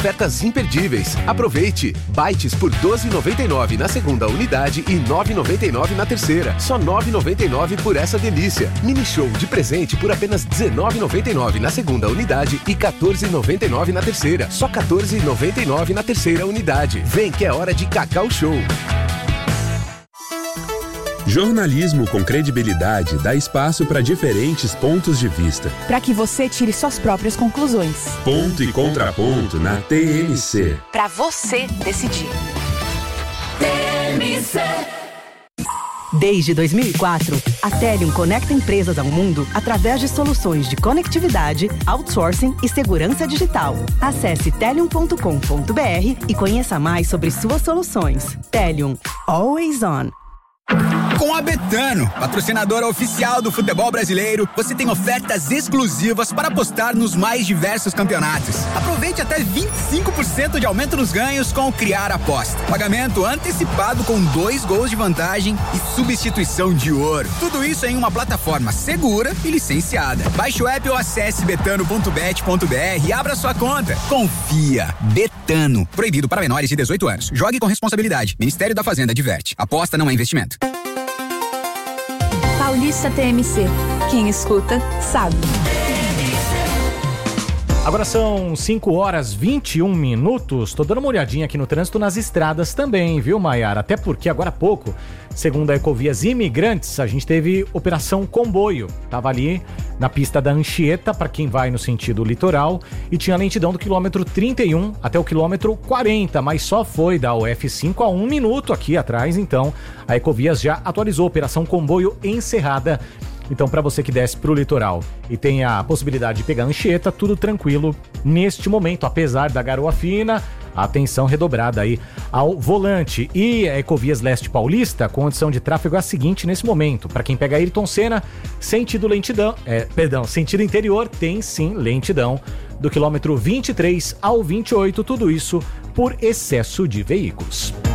ofertas imperdíveis. Aproveite! Bytes por R$ 12,99 na segunda unidade e R$ 9,99 na terceira. Só R$ 9,99 por essa delícia. Mini Show de presente por apenas R$ 19,99 na segunda unidade e R$ 14,99 na terceira. Só R$ 14,99 na terceira unidade. Vem que é hora de Cacau Show. Jornalismo com credibilidade dá espaço para diferentes pontos de vista. Para que você tire suas próprias conclusões. Ponto e contraponto na TMC. Para você decidir. TMC. Desde 2004, a Telium conecta empresas ao mundo através de soluções de conectividade, outsourcing e segurança digital. Acesse telium.com.br e conheça mais sobre suas soluções. Telium. Always on. Com a Betano, patrocinadora oficial do futebol brasileiro, você tem ofertas exclusivas para apostar nos mais diversos campeonatos. Aproveite até 25% de aumento nos ganhos com o Criar Aposta. Pagamento antecipado com 2 gols de vantagem e substituição de ouro. Tudo isso em uma plataforma segura e licenciada. Baixe o app ou acesse betano.bet.br e abra sua conta. Confia. Betano. Proibido para menores de 18 anos. Jogue com responsabilidade. Ministério da Fazenda adverte. Aposta não é investimento. Paulista TMC. Quem escuta, sabe. Agora são 5h21. Tô dando uma olhadinha aqui no trânsito nas estradas também, viu, Maiara? Até porque agora há pouco, segundo a Ecovias Imigrantes, a gente teve Operação Comboio. Tava ali na pista da Anchieta, para quem vai no sentido litoral, e tinha lentidão do quilômetro 31 até o quilômetro 40, mas só foi da UF5 a 1 minuto aqui atrás, então a Ecovias já atualizou. Operação Comboio encerrada. Então, para você que desce pro litoral e tem a possibilidade de pegar Anchieta, tudo tranquilo neste momento, apesar da garoa fina, atenção redobrada aí ao volante. E a Ecovias Leste Paulista, condição de tráfego é a seguinte nesse momento. Para quem pega Ayrton Senna, sentido interior, tem sim lentidão do quilômetro 23 ao 28, tudo isso por excesso de veículos.